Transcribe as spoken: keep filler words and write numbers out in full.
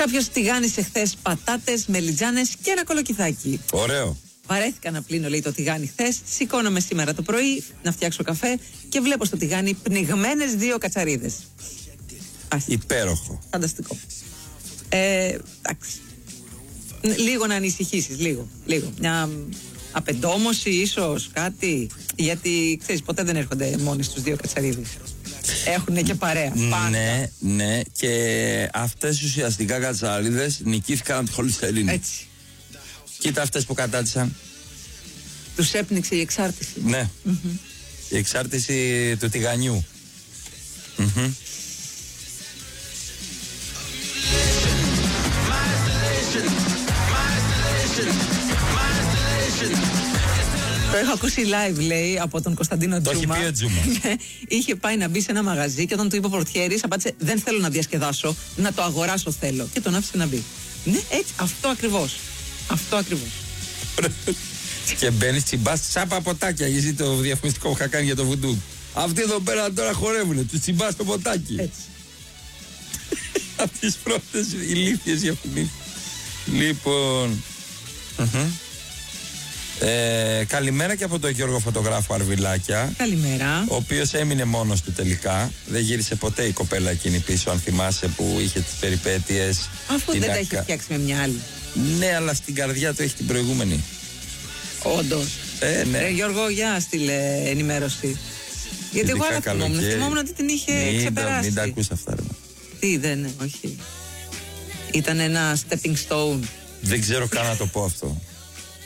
Κάποιος τηγάνισε χθες πατάτες, μελιτζάνες και ένα κολοκυθάκι. Ωραίο. Βαρέθηκα να πλύνω, λέει, το τηγάνι χθες. Σηκώνομαι σήμερα το πρωί να φτιάξω καφέ και βλέπω στο τηγάνι πνιγμένες δύο κατσαρίδες. Υπέροχο. Φανταστικό. Ε, εντάξει. Λίγο να ανησυχήσεις, λίγο, λίγο. Μια απεντόμωση ίσως, κάτι. Γιατί, ξέρεις, ποτέ δεν έρχονται μόνοι στους δύο κατσαρίδες. Έχουνε και παρέα. Πάντα. Ναι, ναι. Και αυτές ουσιαστικά κατσαρίδες νικήθηκαν από τη χολυστερίνη. Έτσι. Κοίτα αυτές που κατάτησαν. Τους έπνιξε η εξάρτηση. Ναι. Mm-hmm. Η εξάρτηση του τηγανιού. Mm-hmm. Το έχω ακούσει live, λέει, από τον Κωνσταντίνο Το Τζούμα. έχει πει ο Τζούμα. Είχε πάει να μπει σε ένα μαγαζί και όταν του είπε ο πορτιέρης, απάντησε: δεν θέλω να διασκεδάσω, να το αγοράσω θέλω. Και τον άφησε να μπει. Ναι, έτσι, αυτό ακριβώς. Αυτό ακριβώς. Και μπαίνεις, τσιμπάς σάπα ποτάκια. Γιατί το διαφημιστικό που είχα κάνει για το βουντού. Αυτοί εδώ πέρα τώρα χορεύουνε. Τους τσιμπάς το ποτάκι. Έτσι. Από τις πρώτες ηλίθιες διαφημίσεις. Λοιπόν. Uh-huh. Ε, καλημέρα και από τον Γιώργο Φωτογράφο Αρβιλάκια. Καλημέρα. Ο οποίος έμεινε μόνος του τελικά. Δεν γύρισε ποτέ η κοπέλα εκείνη πίσω, αν θυμάσαι, που είχε τις περιπέτειες. Αφού δεν ακα... τα είχε φτιάξει με μια άλλη. Ναι, αλλά στην καρδιά του έχει την προηγούμενη. Όντως. Ε, ναι. Ε, Γιώργο, για στείλε ενημέρωση. Γιατί εγώ άλλα θυμόμουν. Θυμόμουν ότι την είχε μην ξεπεράσει. Μην τα ακούς αυτά, ρε. Τι, δεν, όχι. Ήταν ένα stepping stone. Δεν ξέρω καν να το πω αυτό.